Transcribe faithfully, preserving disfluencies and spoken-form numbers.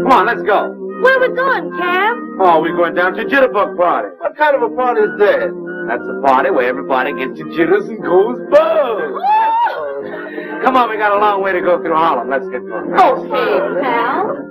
Come on, let's go. Where we going, Cab? Oh, we're going down to Jitterbug Party. What kind of a party is that? That's a party where everybody gets the jitters and goes buzz. Come on, we got a long way to go through Harlem. Let's get going. Okay, pal.